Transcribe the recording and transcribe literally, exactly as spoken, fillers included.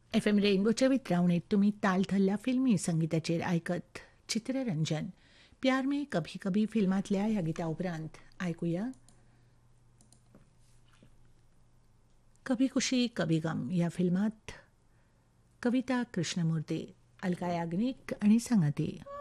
F M रेनबोच्या वितरावणीत तुम्ही ताल थल्ल्या फिल्मी संगीताचेर आयकत चित्ररंजन. प्यार में कभी कभी फिल्मातल्या ह्या गित्या उपरांत आयकुया कभी खुशी कभी गम या फिल्मात कविता कृष्णमूर्ती, अलका याग्निक आणि संगती.